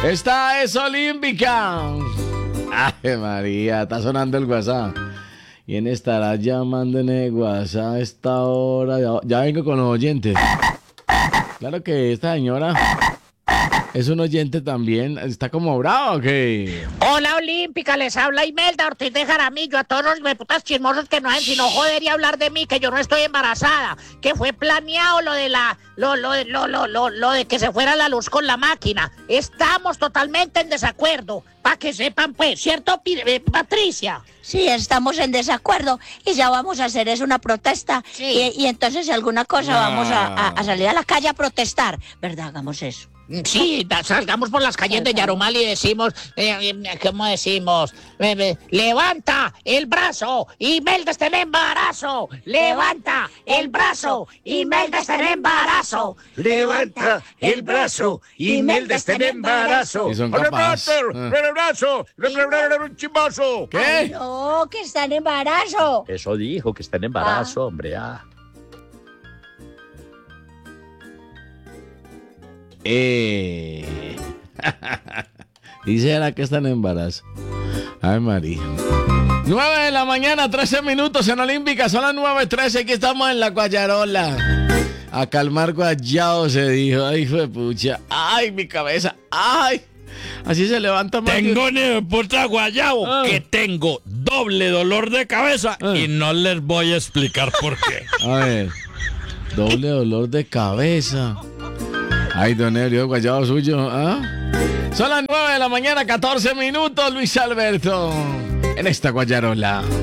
Esta es olímpica. Ay, María, está sonando el WhatsApp. ¿Quién estará llamando en el WhatsApp a esta hora? Ya vengo con los oyentes. Claro que esta señora es un oyente también. ¿Está como bravo o qué? Hola Olímpica, les habla Imelda Ortiz de Jaramillo. A todos los putas chismosos que no hacen sino joder y hablar de mí, que yo no estoy embarazada, que fue planeado lo de que se fuera la luz con la máquina. Estamos totalmente en desacuerdo, para que sepan pues, ¿cierto, Patricia? Sí, estamos en desacuerdo y ya vamos a hacer una protesta. Sí. Y entonces si alguna cosa vamos a salir a la calle a protestar, ¿verdad? Hagamos eso. Sí, salgamos por las calles de Yarumal y decimos, ¿cómo decimos? Levanta el brazo, Imelda está en embarazo. Levanta el brazo, Imelda está en embarazo. Levanta el brazo, Imelda está en embarazo. Y son capaces. ¡El brazo! ¡Un chimboso! Ay, ¿Qué? no, que está en embarazo. Eso dijo, que está en embarazo, hombre. Dice la que está en embarazo. Ay, María. 9 de la mañana, 13 minutos en Olímpica. Son las 9:13. Aquí estamos en la Guayarola. A calmar guayao, se dijo. Ay, hijo de pucha. Ay, mi cabeza. Ay. Así se levanta más. Tengo ni puta guayabo que tengo doble dolor de cabeza y no les voy a explicar por qué. A ver. Doble dolor de cabeza. Ay, don Elio, guayabo suyo. ¿Ah? Son las 9 de la mañana, 14 minutos, Luis Alberto. En esta Guayarola.